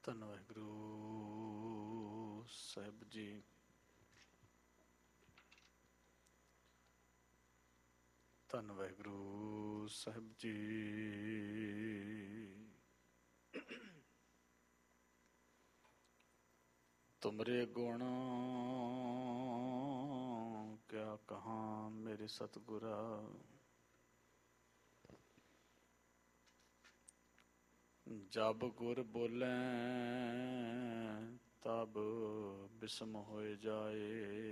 ਧੰਨ ਵਾਹਿਗੁਰੂ ਸਾਹਿਬ ਜੀ। ਧੰਨ ਵਾਹਿਗੁਰੂ ਸਾਹਿਬ ਜੀ। ਤੁਮਰੇ ਗੁਣ ਕਿਆ ਕਹਾਂ ਮੇਰੇ ਸਤਿਗੁਰਾ, ਜਬ ਗੁਰ ਬੋਲੇ ਤਬ ਬਿਸਮ ਹੋਏ ਜਾਏ।